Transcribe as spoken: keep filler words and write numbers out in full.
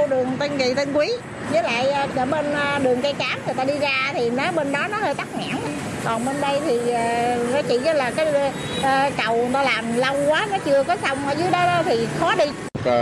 vô đường Tân Kỳ Tân Quý, với lại ở bên đường Cây Cám người ta đi ra thì nó bên đó nó hơi tắc nghẽn. Còn bên đây thì nó chỉ là cái cầu nó làm lâu quá nó chưa có xong, ở dưới đó thì khó đi.